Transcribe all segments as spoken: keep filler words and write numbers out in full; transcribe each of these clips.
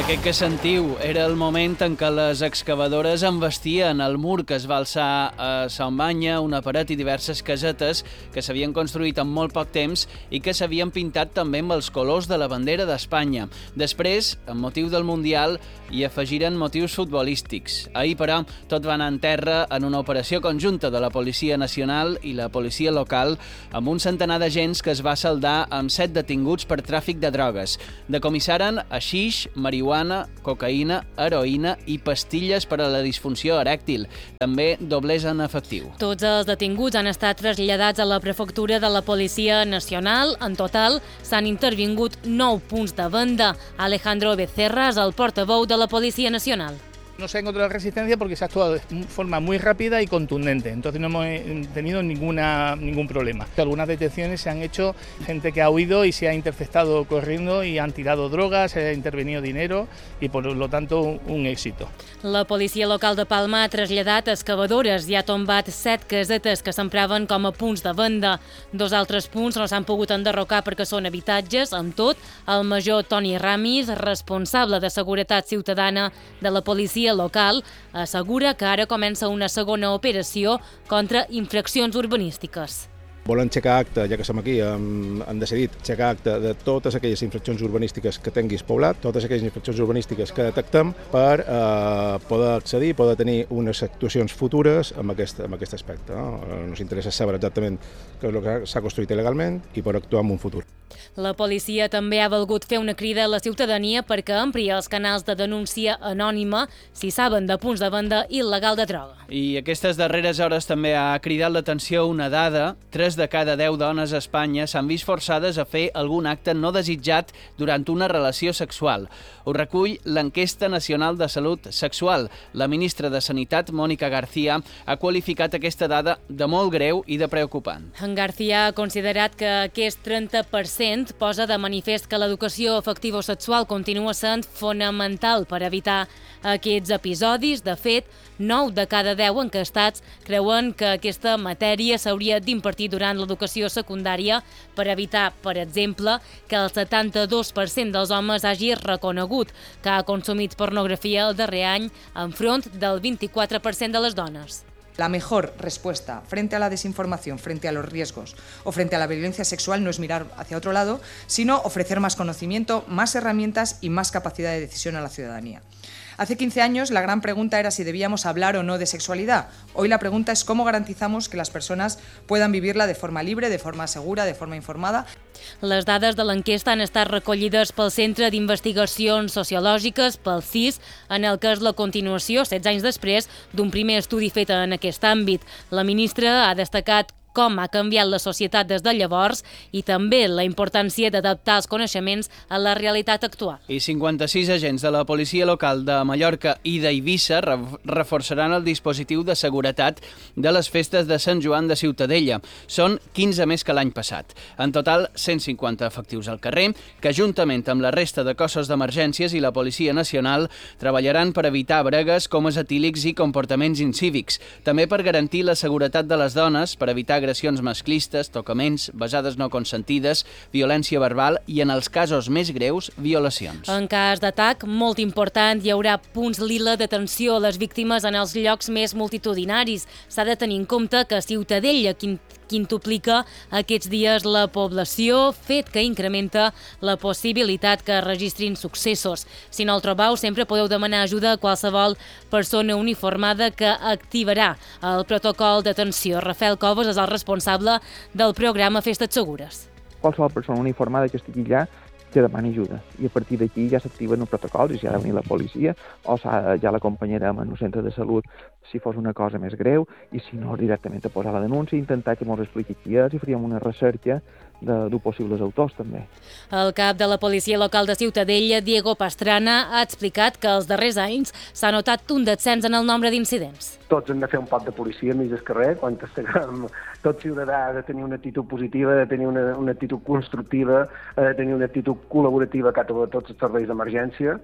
Aquest que sentiu era el moment en què les excavadores embestien el mur que es va alçar a Saumanya, una paret i diverses casetes que s'havien construït en molt poc temps i que s'havien pintat també amb els colors de la bandera d'Espanya. Després, amb motiu del Mundial, hi afegiren motius futbolístics. Ahir, però, tot va anar en terra en una operació conjunta de la Policia Nacional i la policia local amb un centenar d'agents que es va saldar amb set detinguts per tràfic de drogues. Decomissaren haixix, marihuana, cocaïna, heroïna i pastilles per a la disfunció erèctil. També doblers en efectiu. Tots els detinguts han estat traslladats a la prefectura de la Policia Nacional. En total, s'han intervingut nou punts de venda. Alejandro Becerra és el portaveu de la Policia Nacional. No se ha encontrado resistencia porque se ha actuado de forma muy rápida y contundente, entonces no hemos tenido ninguna, ningún problema. Algunas detenciones se han hecho gente que ha huido y se ha interceptado corriendo y han tirado drogas, se ha intervenido dinero y por lo tanto un, un éxito. La policia local de Palma ha traslladat excavadores i ha tombat set casetes que s'empraven com a punts de venda. Dos altres punts no s'han pogut enderrocar perquè són habitatges. Amb tot, el major Toni Ramis, responsable de seguretat ciutadana de la policia local, assegura que ara comença una segona operació contra infraccions urbanístiques. Volen aixecar acte, ja que som aquí, hem, han decidit aixecar acte de totes aquelles infraccions urbanístiques que tinguis poblat, totes aquelles infraccions urbanístiques que detectem per eh, poder accedir, poder tenir unes actuacions futures amb aquest, amb aquest aspecte. No? Ens interessa saber exactament què és el que s'ha construït il·legalment i per actuar en un futur. La policia també ha volgut fer una crida a la ciutadania perquè amplia els canals de denúncia anònima si saben de punts de venda il·legal de droga. I aquestes darreres hores també ha cridat l'atenció una dada. Tres de cada deu dones a Espanya s'han vist forçades a fer algun acte no desitjat durant una relació sexual. Ho recull l'Enquesta Nacional de Salut Sexual. La ministra de Sanitat, Mónica García, ha qualificat aquesta dada de molt greu i de preocupant. En García ha considerat que aquest trenta per cent posa de manifest que l'educació afectivo-sexual continua sent fonamental per evitar aquests episodis. De fet, nou de cada deu enquestats creuen que aquesta matèria s'hauria d'impartir durant l'educació secundària per evitar, per exemple, que el setanta-dos per cent dels homes hagi reconegut que ha consumit pornografia el darrer any enfront del vint-i-quatre per cent de les dones. La mejor respuesta frente a la desinformación, frente a los riesgos o frente a la violencia sexual no es mirar hacia otro lado, sino ofrecer más conocimiento, más herramientas y más capacidad de decisión a la ciudadanía. Hace quince años la gran pregunta era si debíamos hablar o no de sexualidad. Hoy la pregunta es cómo garantizamos que las personas puedan vivirla de forma libre, de forma segura, de forma informada. Les dades de l'enquesta han estat recollides pel Centre d'Investigacions Sociològiques, pel C I S, en el que és la continuació, setze anys després, d'un primer estudi fet en aquest àmbit. La ministra ha destacat com ha canviat la societat des de llavors i també la importància d'adaptar els coneixements a la realitat actual. I cinquanta-sis agents de la policia local de Mallorca i d'Eivissa reforçaran el dispositiu de seguretat de les festes de Sant Joan de Ciutadella. Són quinze més que l'any passat. En total, cent cinquanta efectius al carrer, que juntament amb la resta de cossos d'emergències i la Policia Nacional treballaran per evitar bregues, comes etílics i comportaments incívics. També per garantir la seguretat de les dones, per evitar agressions masclistes, tocaments, besades no consentides, violència verbal i, en els casos més greus, violacions. En cas d'atac, molt important, hi haurà punts lila d'atenció a les víctimes en els llocs més multitudinaris. S'ha de tenir en compte que Ciutadella quintuplica aquests dies la població, fet que incrementa la possibilitat que es registrin successos. Si no el trobeu, sempre podeu demanar ajuda a qualsevol persona uniformada que activarà el protocol d'atenció. Rafael Covas és el responsable del programa Festes Segures. Qualsevol persona uniformada que estigui allà que demani ajuda i a partir d'aquí ja s'activen els protocols i si ha de venir la policia o ja l'acompanyarem en un centre de salut si fos una cosa més greu i si no directament a posar la denúncia i intentar que ens expliqui qui és i faríem una recerca de, de possibles autors també. El cap de la policia local de Ciutadella, Diego Pastrana, ha explicat que els darrers anys s'ha notat un descens en el nombre d'incidents. Tots hem de fer un pot de policia enmig del carrer, quan estiguem tot ciutadà ha de tenir una actitud positiva, ha de tenir una, una actitud constructiva, ha de tenir una actitud col·laborativa cap a tots els serveis d'emergència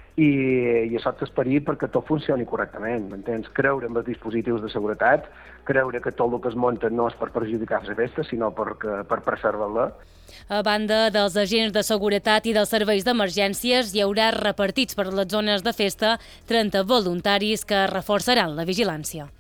i, i això és esperit perquè tot funcioni correctament, m'entens? Creure en els dispositius de seguretat, creure que tot el que es munta no és per perjudicar la festa, sinó per, per preservar-la. A banda dels agents de seguretat i dels serveis d'emergències, hi haurà repartits per les zones de festa trenta voluntaris que reforçaran la vigilància.